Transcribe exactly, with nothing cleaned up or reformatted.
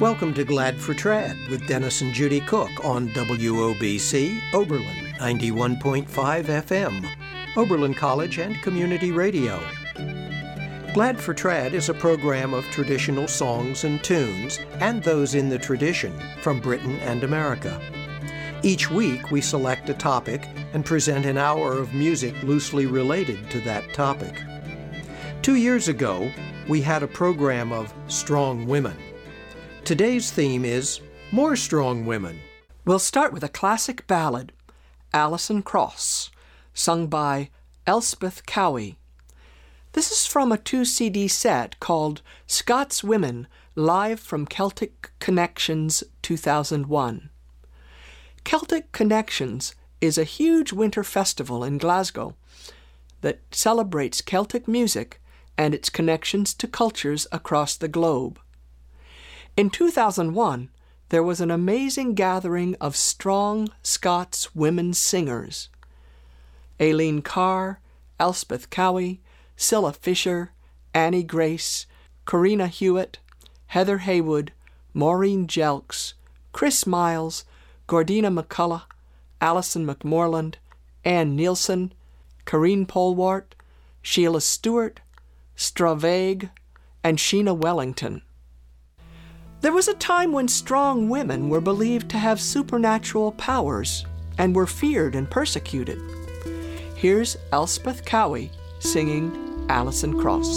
Welcome to Glad for Trad with Dennis and Judy Cook on W O B C, Oberlin, ninety-one point five F M, Oberlin College and Community Radio. Glad for Trad is a program of traditional songs and tunes, and those in the tradition, from Britain and America. Each week we select a topic and present an hour of music loosely related to that topic. Two years ago, we had a program of Strong Women. Today's theme is More Strong Women. We'll start with a classic ballad, Alison Krauss, sung by Elspeth Cowie. This is from a two C D set called Scots Women Live from Celtic Connections two thousand one. Celtic Connections is a huge winter festival in Glasgow that celebrates Celtic music and its connections to cultures across the globe. In two thousand one, there was an amazing gathering of strong Scots women singers. Aileen Carr, Elspeth Cowie, Cilla Fisher, Annie Grace, Corina Hewitt, Heather Haywood, Maureen Jelks, Chris Miles, Gordina McCullough, Alison McMorland, Ann Nielsen, Karine Polwart, Sheila Stewart, Stravag, and Sheena Wellington. There was a time when strong women were believed to have supernatural powers and were feared and persecuted. Here's Elspeth Cowie singing Alison Krauss.